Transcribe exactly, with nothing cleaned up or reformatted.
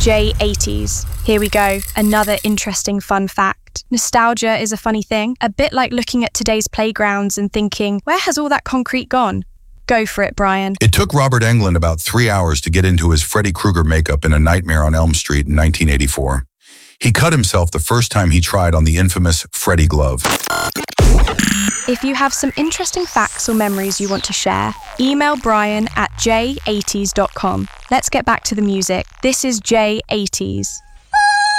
J eighties. Here we go, another interesting fun fact. Nostalgia is a funny thing, a bit like looking at today's playgrounds and thinking, where has all that concrete gone? Go for it, Brian. It took Robert Englund about three hours to get into his Freddy Krueger makeup in A Nightmare on Elm Street in nineteen eighty-four. He cut himself the first time he tried on the infamous Freddy glove. If you have some interesting facts or memories you want to share, email Brian at j eighties dot com. Let's get back to the music. This is J eighties.